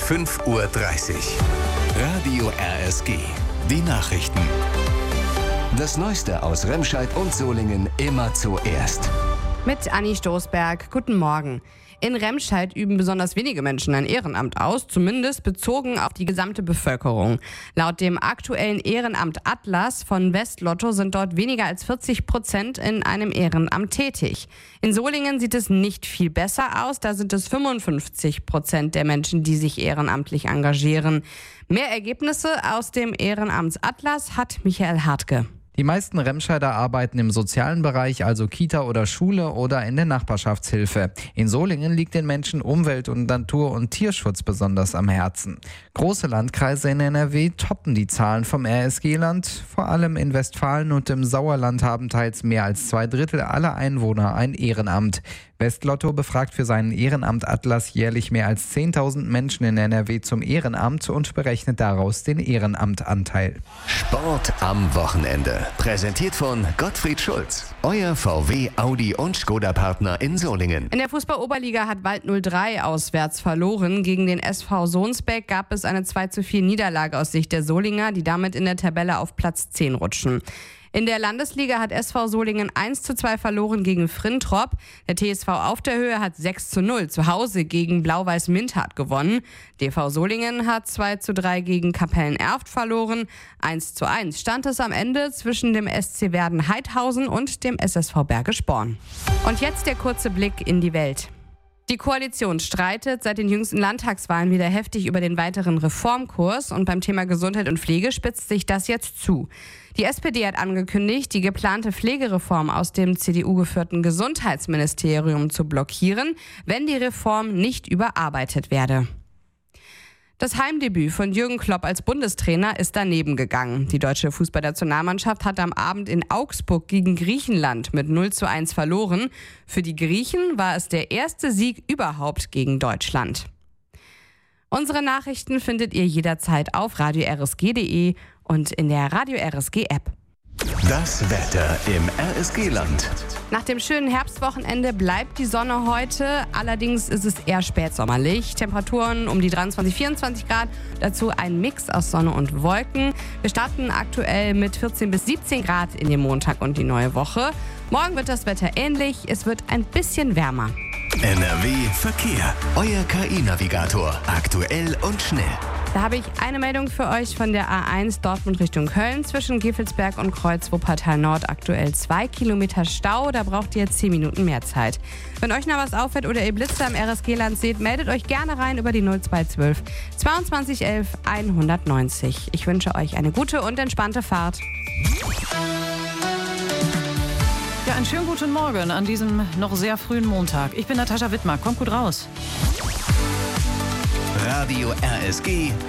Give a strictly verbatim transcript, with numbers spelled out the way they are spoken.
fünf Uhr dreißig. Radio R S G. Die Nachrichten. Das Neueste aus Remscheid und Solingen immer zuerst. Mit Anni Stoßberg. Guten Morgen. In Remscheid üben besonders wenige Menschen ein Ehrenamt aus, zumindest bezogen auf die gesamte Bevölkerung. Laut dem aktuellen Ehrenamt Atlas von Westlotto sind dort weniger als vierzig Prozent in einem Ehrenamt tätig. In Solingen sieht es nicht viel besser aus, da sind es fünfundfünfzig Prozent der Menschen, die sich ehrenamtlich engagieren. Mehr Ergebnisse aus dem Ehrenamtsatlas hat Michael Hartke. Die meisten Remscheider arbeiten im sozialen Bereich, also Kita oder Schule oder in der Nachbarschaftshilfe. In Solingen liegt den Menschen Umwelt- und Natur- und Tierschutz besonders am Herzen. Große Landkreise in N R W toppen die Zahlen vom R S G-Land. Vor allem in Westfalen und im Sauerland haben teils mehr als zwei Drittel aller Einwohner ein Ehrenamt. Westlotto befragt für seinen Ehrenamtatlas jährlich mehr als zehntausend Menschen in N R W zum Ehrenamt und berechnet daraus den Ehrenamtanteil. Sport am Wochenende. Präsentiert von Gottfried Schulz. Euer V W, Audi und Skoda-Partner in Solingen. In der Fußball-Oberliga hat Wald null drei auswärts verloren. Gegen den S V Sohnsbeck gab es eine zwei zu vier Niederlage aus Sicht der Solinger, die damit in der Tabelle auf Platz zehn rutschen. In der Landesliga hat S V Solingen eins zu zwei verloren gegen Frintrop. Der T S V Auf der Höhe hat sechs zu null zu Hause gegen Blau-Weiß Minthart gewonnen. D V Solingen hat zwei zu drei gegen Kapellen-Erft verloren. eins zu eins stand es am Ende zwischen dem S C Werden-Heidhausen und dem S S V Bergisch Born. Und jetzt der kurze Blick in die Welt. Die Koalition streitet seit den jüngsten Landtagswahlen wieder heftig über den weiteren Reformkurs und beim Thema Gesundheit und Pflege spitzt sich das jetzt zu. Die S P D hat angekündigt, die geplante Pflegereform aus dem C D U-geführten Gesundheitsministerium zu blockieren, wenn die Reform nicht überarbeitet werde. Das Heimdebüt von Jürgen Klopp als Bundestrainer ist daneben gegangen. Die deutsche Fußballnationalmannschaft hat am Abend in Augsburg gegen Griechenland mit null zu eins verloren. Für die Griechen war es der erste Sieg überhaupt gegen Deutschland. Unsere Nachrichten findet ihr jederzeit auf radio r s g punkt d e und in der Radio R S G App. Das Wetter im R S G-Land. Nach dem schönen Herbstwochenende bleibt die Sonne heute, allerdings ist es eher spätsommerlich. Temperaturen um die dreiundzwanzig, vierundzwanzig Grad, dazu ein Mix aus Sonne und Wolken. Wir starten aktuell mit vierzehn bis siebzehn Grad in den Montag und die neue Woche. Morgen wird das Wetter ähnlich, es wird ein bisschen wärmer. N R W Verkehr. Euer K I-Navigator. Aktuell und schnell. Da habe ich eine Meldung für euch von der A eins Dortmund Richtung Köln. Zwischen Gevelsberg und Kreuz Wuppertal Nord aktuell zwei Kilometer Stau. Da braucht ihr zehn Minuten mehr Zeit. Wenn euch noch was auffällt oder ihr Blitzer im R S G-Land seht, meldet euch gerne rein über die null zwei zwölf zweiundzwanzig elf hundertneunzig. Ich wünsche euch eine gute und entspannte Fahrt. Ja, einen schönen guten Morgen an diesem noch sehr frühen Montag. Ich bin Natascha Wittmer. Kommt gut raus. Radio R S G